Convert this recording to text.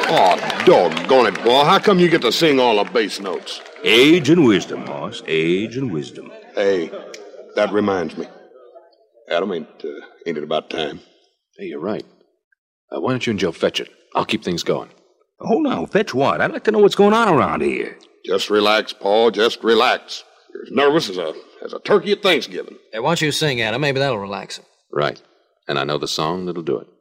Oh, doggone it, boy. How come you get to sing all the bass notes? Age and wisdom, Hoss. Age and wisdom. Hey, that reminds me. Adam, ain't it about time? Hey, you're right. Why don't you and Joe fetch it? I'll keep things going. Hold on, fetch what? I'd like to know what's going on around here. Just relax, Paul. Just relax. You're as nervous as a turkey at Thanksgiving. Hey, why don't you sing, Adam? Maybe that'll relax him. Right. And I know the song that'll do it.